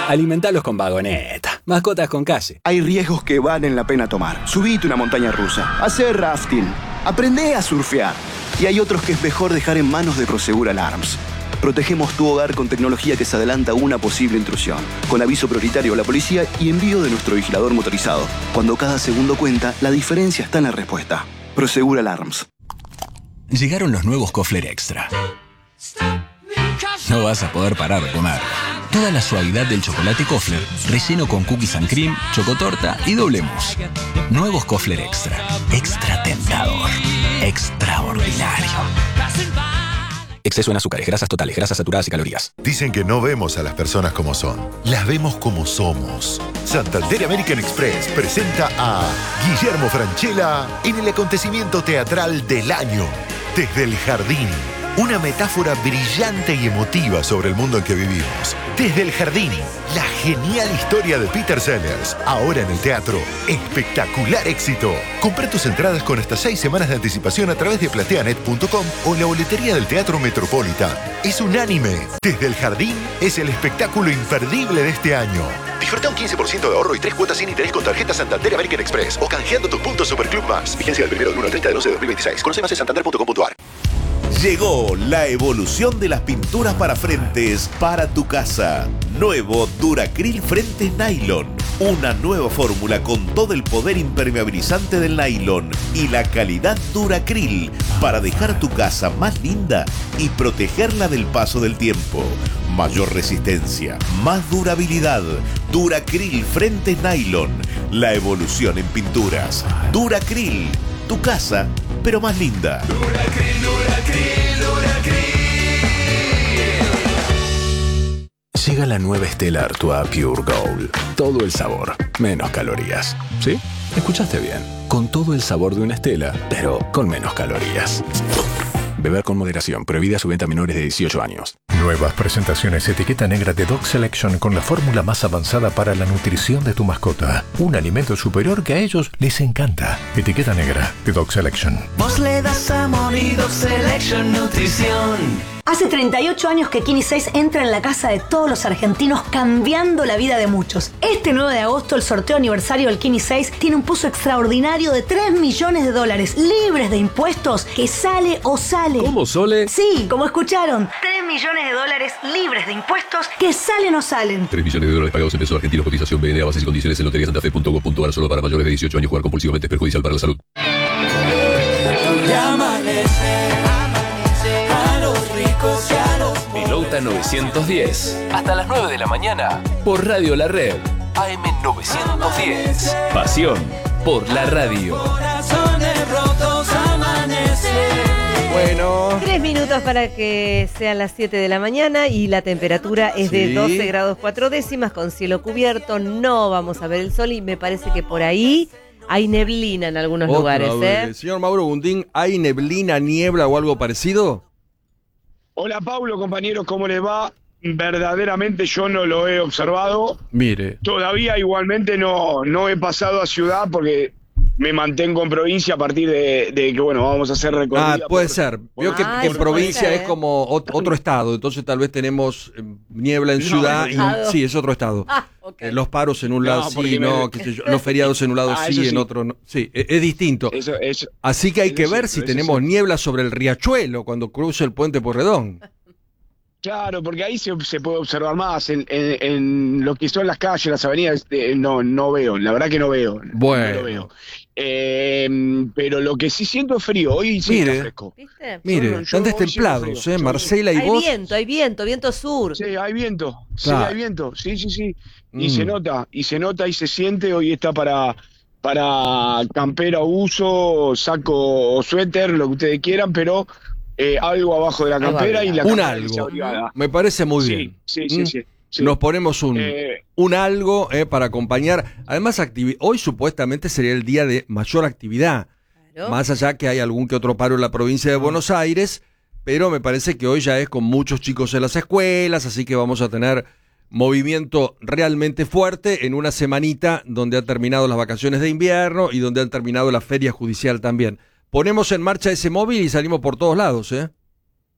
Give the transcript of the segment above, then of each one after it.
Alimentalos con Vagoneta. Mascotas con calle. Hay riesgos que valen la pena tomar. Subite una montaña rusa, hacer rafting, aprendé a surfear. Y hay otros que es mejor dejar en manos de Prosegur Alarms. Protegemos tu hogar con tecnología que se adelanta a una posible intrusión, con aviso prioritario a la policía y envío de nuestro vigilador motorizado. Cuando cada segundo cuenta, la diferencia está en la respuesta. Prosegur Alarms. Llegaron los nuevos Kofler Extra. No vas a poder parar de comer. Toda la suavidad del chocolate Kofler, relleno con cookies and cream, chocotorta y doble mousse. Nuevos Kofler Extra. Extra tentador. Extraordinario. Exceso en azúcares, grasas totales, grasas saturadas y calorías. Dicen que no vemos a las personas como son, las vemos como somos. Santander American Express presenta a Guillermo Francella en el acontecimiento teatral del año, Desde el Jardín. Una metáfora brillante y emotiva sobre el mundo en que vivimos. Desde el Jardín, la genial historia de Peter Sellers. Ahora en el teatro, espectacular éxito. Compra tus entradas con hasta 6 semanas de anticipación a través de plateanet.com o en la boletería del Teatro Metropolitan. Es unánime. Desde el Jardín es el espectáculo imperdible de este año. Disfruta un 15% de ahorro y 3 cuotas sin interés con tarjeta Santander American Express o canjeando tus puntos Superclub Más. Vigencia del 1 del 1 al 30 de 12 de 2026. Conoce más en santander.com.ar. Llegó la evolución de las pinturas para frentes para tu casa. Nuevo Duracril Frentes Nylon. Una nueva fórmula con todo el poder impermeabilizante del nylon y la calidad Duracril para dejar tu casa más linda y protegerla del paso del tiempo. Mayor resistencia, más durabilidad. Duracril Frentes Nylon. La evolución en pinturas. Duracril. Tu casa, pero más linda. Duracril, Duracril, Duracril. Llega la nueva Stella Artois Pure Gold. Todo el sabor, menos calorías. ¿Sí? Escuchaste bien. Con todo el sabor de una Stella, pero con menos calorías. Beber con moderación. Prohibida su venta a menores de 18 años. Nuevas presentaciones etiqueta negra de Dog Selection con la fórmula más avanzada para la nutrición de tu mascota. Un alimento superior que a ellos les encanta. Etiqueta negra de Dog Selection. Vos le das amor y Dog Selection Nutrición. Hace 38 años que Kini 6 entra en la casa de todos los argentinos, cambiando la vida de muchos. Este 9 de agosto, el sorteo aniversario del Kini 6 tiene un pozo extraordinario de $3 millones, libres de impuestos, que sale o sale. ¿Cómo, Sole? Sí, como escucharon. $3 millones, libres de impuestos, que salen o salen. $3 millones pagados en pesos argentinos. Cotización BNA, bases y condiciones en loteriasantafe.com.ar. Solo para mayores de 18 años. Jugar compulsivamente es perjudicial para la salud. Pilota 910. Hasta las 9 de la mañana. Por Radio La Red. AM 910. Pasión por la radio. Bueno. 3 minutos para que sean las 7 de la mañana y la temperatura es de 12 grados 4 décimas con cielo cubierto. No vamos a ver el sol y me parece que por ahí hay neblina en algunos lugares. Señor Mauro Gundín, ¿hay neblina, niebla o algo parecido? Hola Pablo, compañeros, ¿cómo les va? Verdaderamente yo no lo he observado. Mire. Todavía igualmente no he pasado a ciudad porque me mantengo en provincia a partir de que, bueno, vamos a hacer recorrida. Puede ser. Veo que en provincia es como otro estado, entonces tal vez tenemos niebla en ciudad. Sí, es otro estado. Okay. Los paros en un lado sí, qué sé yo, los feriados en un lado sí, en otro no. Sí, es distinto. Así que hay que ver si tenemos niebla sobre el riachuelo cuando cruce el puente Porredón. Claro, porque ahí se puede observar más. En lo que son las calles, las avenidas, no veo. La verdad que no veo. Bueno. No lo veo. Pero lo que sí siento es frío. Hoy sí está fresco. ¿Viste? Mire, están destemplados, Marcela y vos. Hay viento sur. Sí, hay viento. Claro. Sí, hay viento. Sí. Y se nota y se siente. Hoy está para campera o uso, saco o suéter, lo que ustedes quieran, pero algo abajo de la campera y la un algo. Me parece muy bien. Sí. Nos ponemos un algo para acompañar. Además, hoy supuestamente sería el día de mayor actividad. Claro. Más allá que hay algún que otro paro en la provincia de Buenos Aires, pero me parece que hoy ya es con muchos chicos en las escuelas, así que vamos a tener movimiento realmente fuerte en una semanita donde han terminado las vacaciones de invierno y donde han terminado la feria judicial también. Ponemos en marcha ese móvil y salimos por todos lados,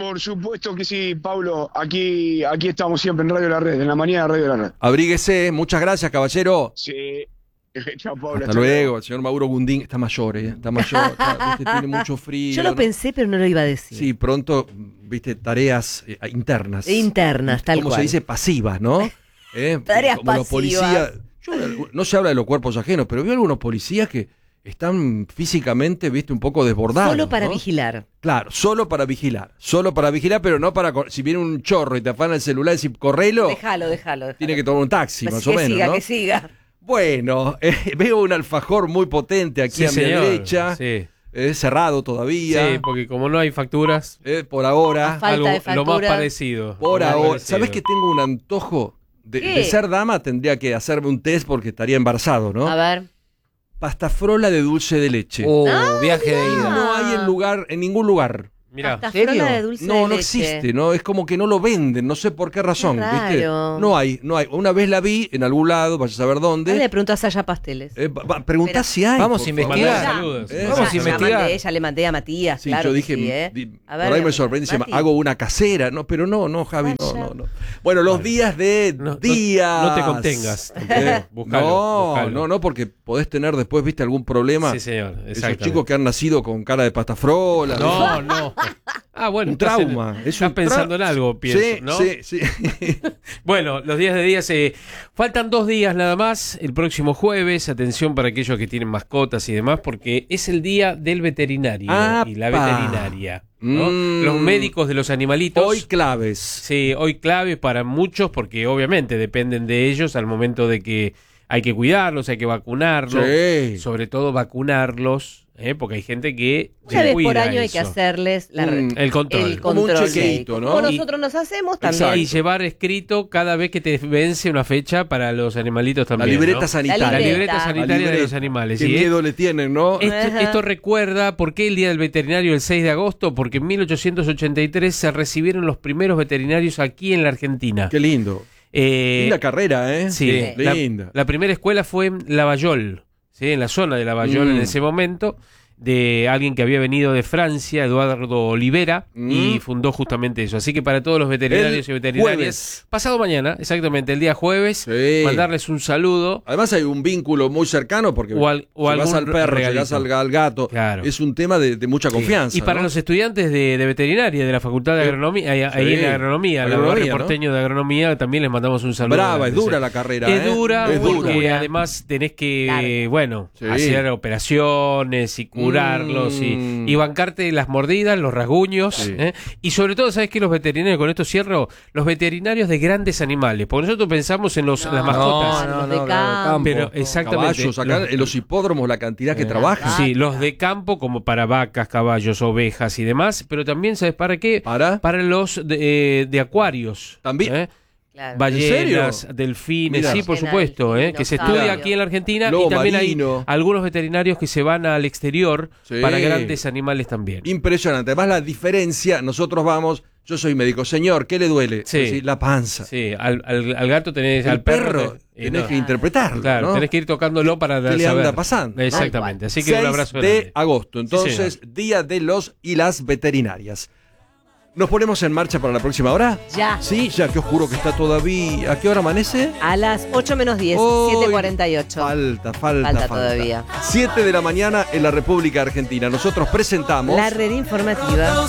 Por supuesto que sí, Pablo. Aquí estamos siempre en Radio La Red, en la mañana de Radio La Red. Abríguese, muchas gracias, caballero. Sí. Chao, Pablo. Hasta luego, el señor Mauro Gundín está mayor, está mayor, viste, tiene mucho frío. Yo lo pensé, pero no lo iba a decir. Sí, pronto, viste, tareas internas. Internas, tal como cual. se dice, pasivas, ¿no? Tareas como los policías. No se habla de los cuerpos ajenos, pero veo algunos policías que están físicamente, viste, un poco desbordados. Solo para ¿no? vigilar. Claro, solo para vigilar, pero no para, si viene un chorro y te afana el celular y decir, correlo. Déjalo. Tiene que tomar un taxi, más o menos, ¿no? Que siga. Bueno, veo un alfajor muy potente aquí a mi derecha. Sí. Cerrado todavía. Sí, porque como no hay facturas. Por ahora. Algo, lo más parecido. Por ahora. ¿Sabés que tengo un antojo? De ser dama tendría que hacerme un test porque estaría embarazado, ¿no? A ver. Pastafrola de dulce de leche. Viaje de ida. No hay en ningún lugar. Mirá, Pastafrola de dulce de no leche. existe, ¿no? Es como que no lo venden, no sé por qué razón, ¿viste? No hay. Una vez la vi en algún lado, vaya a saber dónde. Le preguntás a Saya Pasteles. Preguntá si hay. Vamos a investigar. Saludos. Vamos a investigar. Ya le mandé a Matías, Sí, claro. yo dije, A ver, por ahí me sorprende, dice, hago una casera, no, pero no, Javi, no. Bueno, los días de días. No te contengas. Buscalo. No, porque podés tener después, viste, algún problema. Sí, señor. Esos chicos que han nacido con cara de pastafrola. No. Ah, bueno. Un trauma. Estás pensando en algo, pienso, ¿no? Sí. Bueno, los días de días. Faltan 2 días nada más. El próximo jueves, atención para aquellos que tienen mascotas y demás, porque es el día del veterinario y la veterinaria, ¿no? Los médicos de los animalitos. Hoy claves. Sí, hoy claves para muchos, porque obviamente dependen de ellos al momento de que hay que cuidarlos, hay que vacunarlos. Sí. Sobre todo vacunarlos. Porque hay gente que una vez por año hay que hacerles el control. Como un chequeito, ¿no? Como nosotros nos hacemos también. Y llevar escrito cada vez que te vence una fecha para los animalitos también. La libreta sanitaria. La libreta sanitaria de los animales. Qué miedo le tienen, ¿no? Esto recuerda por qué el Día del Veterinario el 6 de agosto, porque en 1883 se recibieron los primeros veterinarios aquí en la Argentina. Qué lindo. Linda carrera, ¿eh? Sí, linda. La primera escuela fue en Lavallol. ¿Sí? En la zona de Lavallol en ese momento, de alguien que había venido de Francia, Eduardo Olivera, y fundó justamente eso. Así que para todos los veterinarios y veterinarias, jueves. Pasado mañana, exactamente, el día jueves, mandarles un saludo. Además hay un vínculo muy cercano porque si vas al perro, llegás al gato, claro. Es un tema de mucha confianza. Y para los estudiantes de veterinaria de la Facultad de Agronomía, ahí en Agronomía, el barrio porteño de Agronomía, también les mandamos un saludo. Brava, es dura la carrera. Es dura, porque además tenés que, hacer operaciones y curarlos y bancarte las mordidas, los rasguños, y sobre todo, ¿sabes qué? Los veterinarios, con esto cierro, los veterinarios de grandes animales, porque nosotros pensamos en las mascotas. Los de campo. Pero exactamente. Caballos, acá en los hipódromos la cantidad que trabajan. Sí, los de campo como para vacas, caballos, ovejas y demás, pero también, ¿sabes para qué? Para los de acuarios. También. Claro. Ballenas, delfines, sí, por supuesto, que se estudia aquí en la Argentina. Lobo y también marino. Hay algunos veterinarios que se van al exterior para grandes animales también. Impresionante. Además la diferencia, nosotros vamos, yo soy médico, señor, ¿qué le duele? Sí. La panza. Sí, al gato tenés, al al perro tenés que interpretarlo. Claro, ¿no? tenés que ir tocándolo para ¿Qué le saber. anda pasando? Exactamente. Así que un abrazo 6 de grande. agosto, entonces, Día de los y las veterinarias. ¿Nos ponemos en marcha para la próxima hora? Ya. Sí, ya que oscuro que está todavía. ¿A qué hora amanece? A las 8 menos 10, 7:48. Falta todavía. 7 de la mañana en la República Argentina. Nosotros presentamos La red informativa.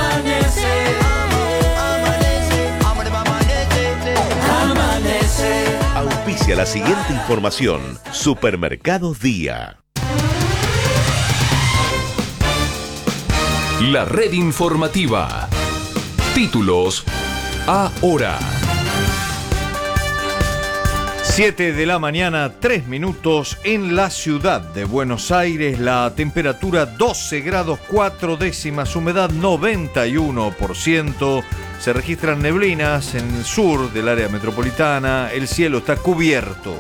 Auspicia la siguiente información. Supermercados Día. La red informativa. Títulos ahora. 7 de la mañana, 3 minutos en la ciudad de Buenos Aires. La temperatura 12 grados 4 décimas, humedad 91%. Se registran neblinas en el sur del área metropolitana. El cielo está cubierto.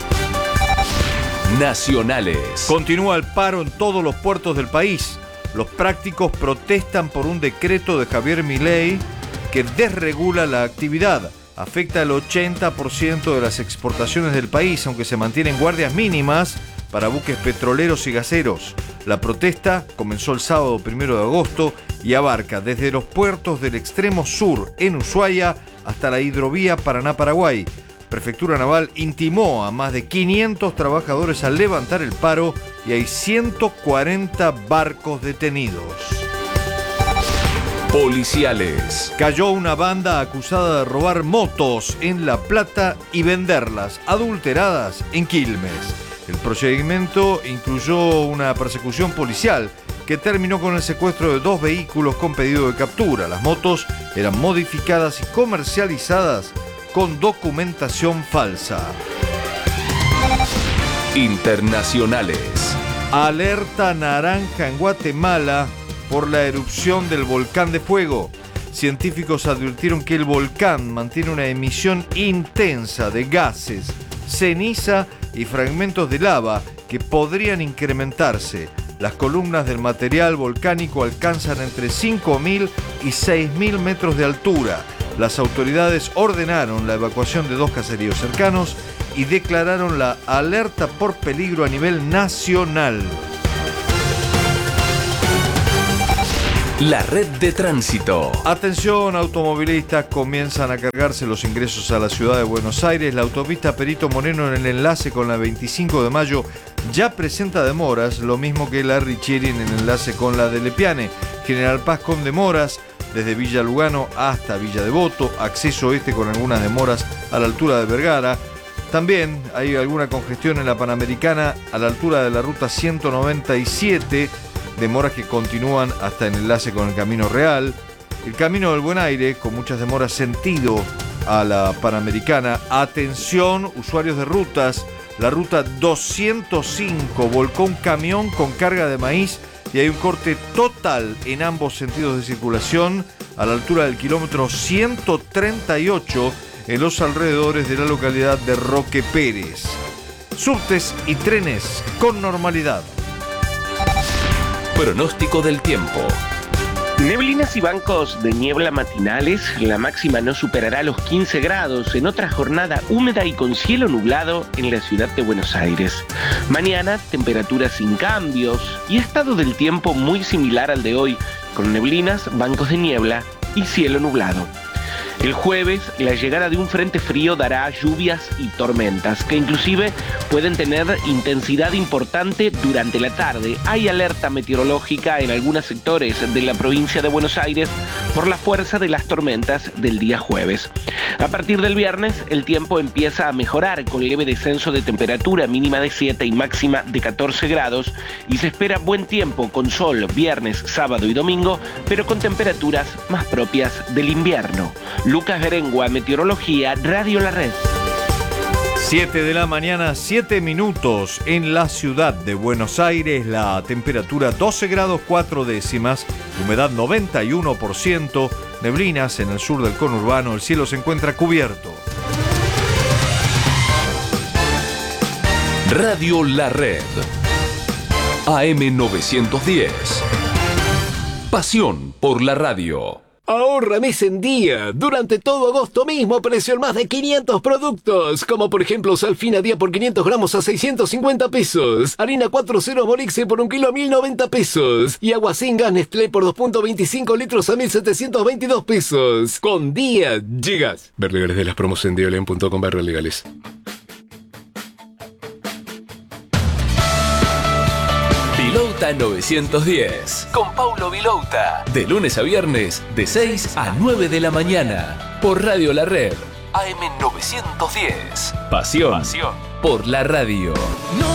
Nacionales. Continúa el paro en todos los puertos del país. Los prácticos protestan por un decreto de Javier Milei que desregula la actividad. Afecta el 80% de las exportaciones del país, aunque se mantienen guardias mínimas para buques petroleros y gaseros. La protesta comenzó el sábado 1 de agosto y abarca desde los puertos del extremo sur en Ushuaia hasta la hidrovía Paraná-Paraguay. Prefectura Naval intimó a más de 500 trabajadores a levantar el paro y hay 140 barcos detenidos. Policiales. Cayó una banda acusada de robar motos en La Plata y venderlas adulteradas en Quilmes. El procedimiento incluyó una persecución policial que terminó con el secuestro de 2 vehículos con pedido de captura. Las motos eran modificadas y comercializadas con documentación falsa. Internacionales. Alerta naranja en Guatemala por la erupción del volcán de fuego. Científicos advirtieron que el volcán mantiene una emisión intensa de gases, ceniza y fragmentos de lava que podrían incrementarse. Las columnas del material volcánico alcanzan entre 5.000 y 6.000 metros de altura. Las autoridades ordenaron la evacuación de 2 caseríos cercanos y declararon la alerta por peligro a nivel nacional. La red de tránsito. Atención, automovilistas, comienzan a cargarse los ingresos a la ciudad de Buenos Aires. La autopista Perito Moreno en el enlace con la 25 de mayo ya presenta demoras, lo mismo que la Richieri en el enlace con la de Lepiane. General Paz con demoras desde Villa Lugano hasta Villa Devoto, acceso oeste con algunas demoras a la altura de Vergara. También hay alguna congestión en la Panamericana a la altura de la ruta 197, demoras que continúan hasta el enlace con el Camino Real. El Camino del Buen Aire, con muchas demoras sentido a la Panamericana. Atención, usuarios de rutas, la ruta 205 volcó un camión con carga de maíz y hay un corte total en ambos sentidos de circulación a la altura del kilómetro 138 en los alrededores de la localidad de Roque Pérez. Subtes y trenes con normalidad. Pronóstico del tiempo. Neblinas y bancos de niebla matinales, la máxima no superará los 15 grados en otra jornada húmeda y con cielo nublado en la ciudad de Buenos Aires. Mañana, temperaturas sin cambios y estado del tiempo muy similar al de hoy, con neblinas, bancos de niebla y cielo nublado. El jueves, la llegada de un frente frío dará lluvias y tormentas, que inclusive pueden tener intensidad importante durante la tarde. Hay alerta meteorológica en algunos sectores de la provincia de Buenos Aires por la fuerza de las tormentas del día jueves. A partir del viernes, el tiempo empieza a mejorar con leve descenso de temperatura, mínima de 7 y máxima de 14 grados, y se espera buen tiempo con sol viernes, sábado y domingo, pero con temperaturas más propias del invierno. Lucas Berengua, Meteorología, Radio La Red. 7 de la mañana, 7 minutos en la ciudad de Buenos Aires. La temperatura 12 grados 4 décimas, humedad 91%, neblinas en el sur del conurbano, el cielo se encuentra cubierto. Radio La Red. AM 910. Pasión por la radio. Ahorra mes en día. Durante todo agosto mismo precio en más de 500 productos. Como por ejemplo Salfina día por 500 gramos a 650 pesos. Harina 4.0 Morixe por 1 kilo a 1090 pesos. Y agua sin gas Nestlé por 2.25 litros a 1722 pesos. Con día llegas. Ver legales de las promos en dialen.com/legales. Vilouta 910 con Paulo Vilouta. De lunes a viernes, de 6 a 9 de la mañana. Por Radio La Red. AM 910. Pasión por la radio.